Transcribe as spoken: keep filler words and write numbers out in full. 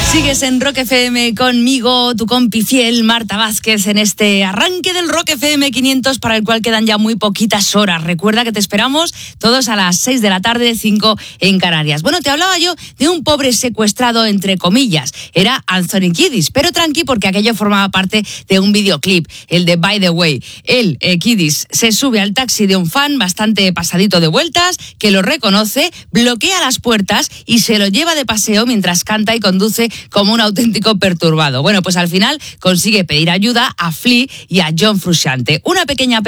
Sigues en Rock F M conmigo, tu compi fiel, Marta Vázquez, en este arranque del Rock F M quinientos para el cual quedan ya muy poquitas horas. Recuerda que te esperamos todos a las seis de la tarde, cinco en Canarias. Bueno, te hablaba yo de un pobre secuestrado, entre comillas. Era Anthony Kiedis, pero tranqui porque aquello formaba parte de un videoclip, el de By the Way. Él, eh, Kiedis, se sube al taxi de un fan bastante pasadito de vueltas, que lo reconoce, bloquea las puertas y se lo lleva de paseo mientras canta y conduce como un auténtico perturbado. Bueno, pues al final consigue pedir ayuda a Flea y a John Frusciante. Una pequeña